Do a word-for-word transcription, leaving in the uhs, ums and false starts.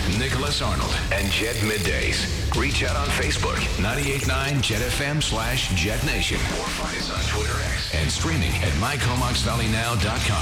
Nicholas Arnold, and Jet Middays. Reach out on Facebook, ninety-eight point nine Jet F M slash Jet Nation. Or find us on Twitter X and streaming at my comox valley now dot com.